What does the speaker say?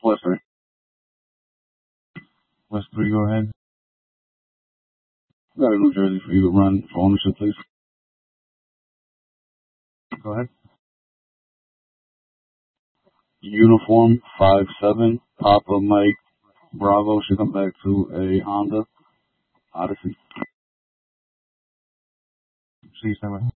West 3. West 3, go ahead. Got a New Jersey for you to run for ownership, please. Go ahead. Uniform 57, Papa Mike Bravo should come back to a Honda Odyssey. See you,